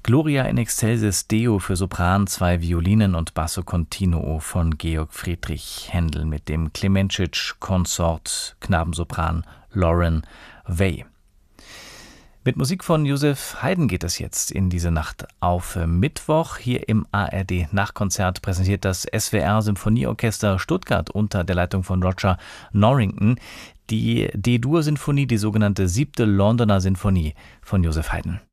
Gloria in excelsis Deo für Sopran, 2 Violinen und Basso Continuo von Georg Friedrich Händel mit dem Klemenčič-Konsort Knabensopran Lauren Way. Mit Musik von Joseph Haydn geht es jetzt in diese Nacht auf Mittwoch. Hier im ARD-Nachkonzert präsentiert das SWR Symphonieorchester Stuttgart unter der Leitung von Roger Norrington die D-Dur-Sinfonie, die sogenannte 7. Londoner Sinfonie von Joseph Haydn.